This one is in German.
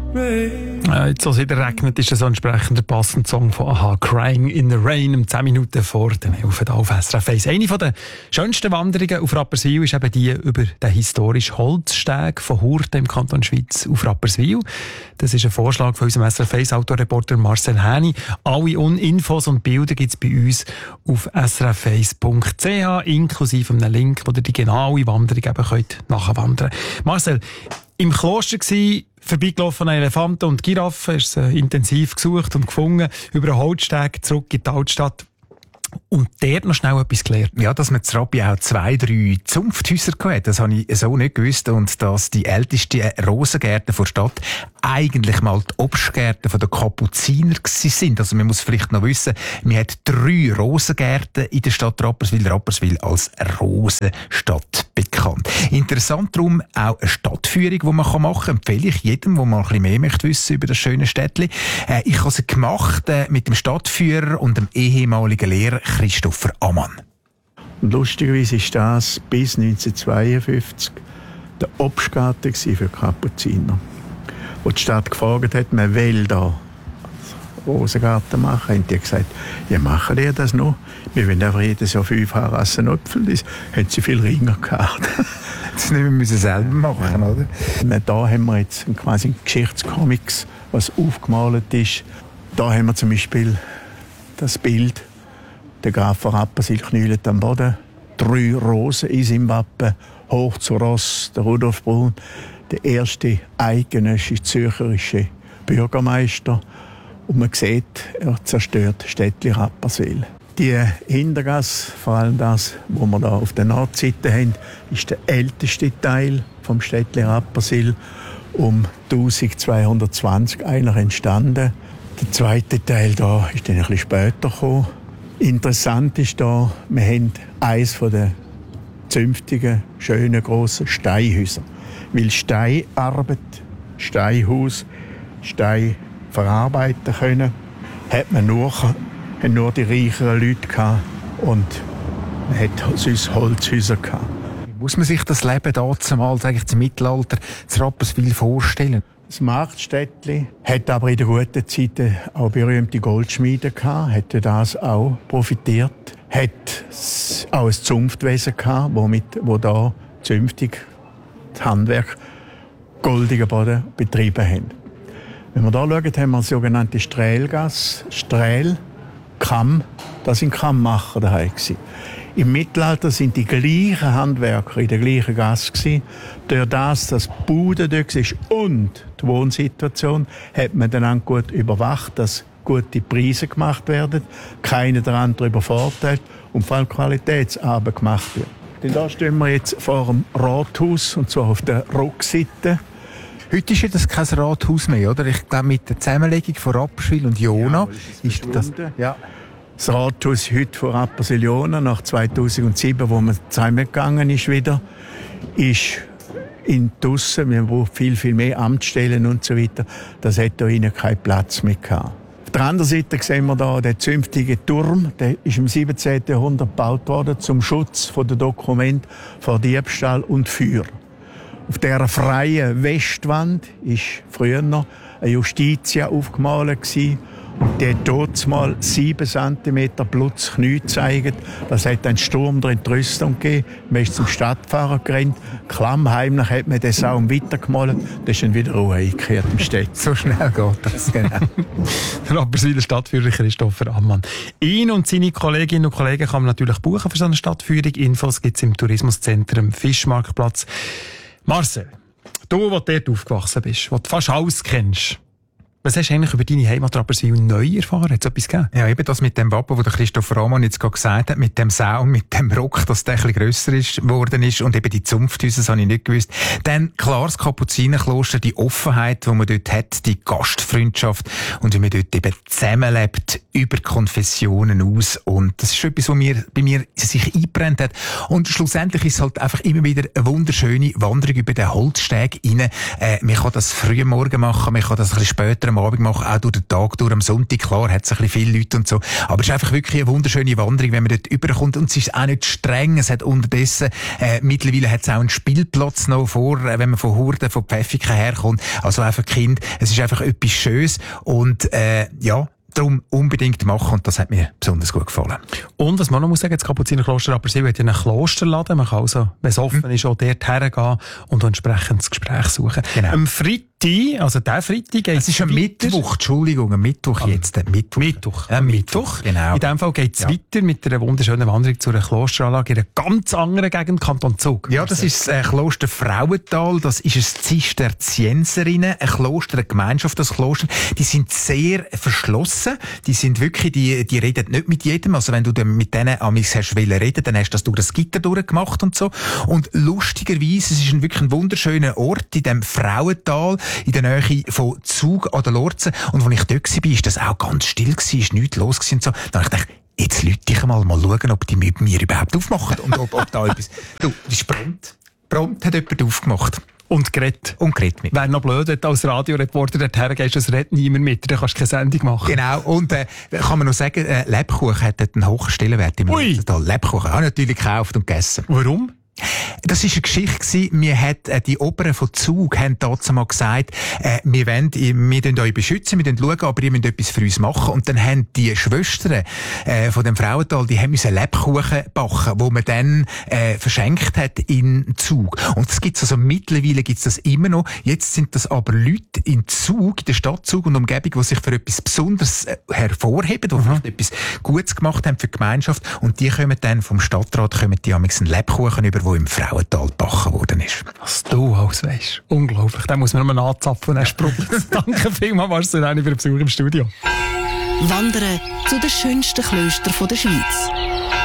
Jetzt, als es wieder regnet, ist das entsprechend der passende Song von AHA, «Crying in the Rain», um 10 Minuten vor dem 11. auf SRF 1. Eine der schönsten Wanderungen auf Rapperswil ist eben die über den historischen Holzsteg von Hurten im Kanton Schwyz auf Rapperswil. Das ist ein Vorschlag von unserem SRF 1-Autoreporter Marcel Häni. Alle Infos und Bilder gibt es bei uns auf srf1.ch, inklusive einem Link, wo ihr die genaue Wanderung eben könnt nachwandern könnt. Marcel, im Kloster gsi, vorbeigelaufen an Elefanten und Giraffen, ist intensiv gesucht und gefunden, über einen Holzsteg zurück in die Altstadt. Und dort noch schnell etwas gelernt. Ja, dass man in Rappi auch 2-3 Zunfthäuser hatte, das habe ich so nicht gewusst. Und dass die ältesten Rosengärten der Stadt eigentlich mal die Obstgärten der Kapuziner sind. Also man muss vielleicht noch wissen, man hat 3 Rosengärten in der Stadt Rapperswil. Rapperswil als Rosenstadt bekannt. Interessant darum auch eine Stadtführung, die man machen kann. Empfehle ich jedem, der mal ein bisschen mehr möchte wissen über das schöne Städtchen. Ich habe sie gemacht mit dem Stadtführer und dem ehemaligen Lehrer Christopher Ammann. Und lustigerweise ist das bis 1952 der Obstgarten für Kapuziner. Wo die Stadt gefragt hat, man will da Rosengarten machen, haben die gesagt, ja, machen die das noch? Wir wollen einfach jedes Jahr 5 Harassen Äpfel. Das haben sie viel Ringer gehabt. Das müssen wir selber machen, oder? Da haben wir jetzt quasi Geschichtscomics, was aufgemalt ist. Da haben wir zum Beispiel das Bild, der Graf von Rapperswil knüllt am Boden, 3 Rosen in seinem Wappen, hoch zu Ross, der Rudolf Brun, der erste eidgenössische zürcherische Bürgermeister. Und man sieht, er zerstört Städtli Rapperswil. Die Hintergasse, vor allem das, was wir da auf der Nordseite haben, ist der älteste Teil vom Städtli Rapperswil, um 1220 eigentlich entstanden. Der zweite Teil da ist dann ein bisschen später gekommen. Interessant ist da, wir haben eines der zünftigen, schönen, grossen Steinhäuser. Weil Steinarbeit, Steinhaus, Stein verarbeiten können, haben nur die reicheren Leute gehabt und man hat sonst Holzhäuser gehabt. Wie muss man sich das Leben damals, eigentlich im Mittelalter, zu Rapperswil vorstellen? Das Marktstädtli hat aber in den guten Zeiten auch berühmte Goldschmiede gehabt, hat das auch profitiert, hat auch ein Zunftwesen gehabt, wo da zünftig das Handwerk goldigen Boden betrieben haben. Wenn wir hier schauen, haben wir eine sogenannte Strählgasse, Strähl, Kamm, das sind Kammmacher daheim gewesen. Im Mittelalter sind die gleichen Handwerker in der gleichen Gasse gewesen. Durch das, dass die Bude dort war und die Wohnsituation, hat man dann gut überwacht, dass gute Preise gemacht werden, keiner der andere übervorteilt und vor allem Qualitätsarbeit gemacht wird. Denn da stehen wir jetzt vor dem Rathaus, und zwar auf der Rückseite. Heute ist ja das kein Rathaus mehr, oder? Ich glaube, mit der Zusammenlegung von Rapperswil und Jona ist das... Ja. Das Rathaus heute von Rapperswil-Jona, nach 2007, wo man zusammengegangen ist wieder, ist in Tussen, wir brauchen viel mehr Amtsstellen und so weiter. Das hat da innen keinen Platz mehr gehabt. Auf der anderen Seite sehen wir da den zünftigen Turm, der ist im 17. Jahrhundert gebaut worden zum Schutz der Dokumente vor Diebstahl und Feuer. Auf dieser freien Westwand war früher noch eine Justitia aufgemalt gewesen. Und die hat dort mal 7 cm Blut Knie gezeigt. Das hat einen Sturm drin die Rüstung gegeben. Man ist zum Stadtfahrer gerannt. Klammheimlich hat man den Saum weitergemalt. Da ist dann wieder Ruhe eingekehrt im Städtchen. So schnell geht das, genau. Der Rapperswiler Stadtführer Christopher Ammann. Ihn und seine Kolleginnen und Kollegen kann man natürlich buchen für so eine Stadtführung. Infos gibt es im Tourismuszentrum Fischmarktplatz. Marcel, du, der dort aufgewachsen bist, der du fast alles kennst, was hast du eigentlich über deine Heimat Rapperswil neu erfahren? Hat es etwas gegeben? Ja, eben das mit dem Wappen, das der Christopher Ammann jetzt gerade gesagt hat, mit dem Saum, mit dem Rock, dass der ein bisschen grösser geworden ist und eben die Zunfthäuser, das habe ich nicht gewusst. Dann, klar, das Kapuzinerkloster, die Offenheit, die man dort hat, die Gastfreundschaft und wie man dort eben zusammenlebt, über Konfessionen aus. Und das ist etwas, was bei mir sich eingebrennt hat. Und schlussendlich ist es halt einfach immer wieder eine wunderschöne Wanderung über den Holzsteg rein. Man kann das früh am Morgen machen, man kann das ein bisschen später am am Abend mache, auch durch den Tag, durch am Sonntag. Klar, hat es ein bisschen viele Leute und so. Aber es ist einfach wirklich eine wunderschöne Wanderung, wenn man dort überkommt. Und es ist auch nicht streng. Es hat unterdessen, mittlerweile hat es auch einen Spielplatz noch vor, wenn man von Hurden, von Pfäffiken herkommt. Also einfach Kind. Es ist einfach etwas Schönes. Und, darum unbedingt machen, und das hat mir besonders gut gefallen. Und was man noch muss sagen, das Kapuzinerkloster Rapperswil hat ja einen Klosterladen. Man kann also, wenn es offen ist, auch dort hergehen und entsprechend das Gespräch suchen. Genau. Am Freitag, also der Freitag geht es ist ein Mittwoch, Entschuldigung, ein Mittwoch jetzt. Mittwoch. Mittwoch, genau. In diesem Fall geht es weiter mit einer wunderschönen Wanderung zu einer Klosteranlage in einer ganz anderen Gegend, Kanton Zug. Ja, das ist das Kloster Frauental. Das ist ein Zisterzienserinnen, ein Kloster, eine Gemeinschaft, das Kloster. Die sind sehr verschlossen. Die sind wirklich, die reden nicht mit jedem. Also wenn du mit denen amigs hast reden, dann hast du das durch das Gitter durchgemacht und so. Und lustigerweise, es ist wirklich ein wunderschöner Ort in dem Frauental, in der Nähe von Zug an der Lorze. Und als ich dort war, war das auch ganz still gewesen, ist nichts los gewesen und so. Dann habe ich gedacht, jetzt lüte ich mal schauen, ob die mit mir überhaupt aufmachen und ob da etwas... Du, das ist prompt hat jemand aufgemacht. Und geredet. Mit. Wäre noch blöd, wenn du als Radioreporter dorthin gehst, es redet niemand mit, dann kannst du keine Sendung machen. Genau, und kann man noch sagen, Lebkuchen hat dort einen hohen Stellenwert im Lorzental. Lebkuchen auch natürlich gekauft und gegessen. Warum? Das war eine Geschichte gewesen. Mir hat die Oberen von Zug haben dazu mal gesagt, wir wollen euch beschützen, wir wollen schauen, aber ihr müsst etwas für uns machen. Und dann haben die Schwestern von dem Frauental, die haben müssen Lebkuchen backen, wo man dann verschenkt hat in Zug. Und das gibt's also mittlerweile gibt's das immer noch. Jetzt sind das aber Leute in Zug, in der Stadt Zug und Umgebung, die sich für etwas Besonderes hervorheben, die vielleicht etwas Gutes gemacht haben für die Gemeinschaft. Und die kommen dann vom Stadtrat einen Lebkuchen über, der im Frauental gebacken worden ist. Was du alles weisst. Unglaublich. Da muss man nur anzapfen und dann sprudeln. Danke vielmals, Marcel, für den Besuch im Studio. Wandern zu den schönsten Klöstern der Schweiz.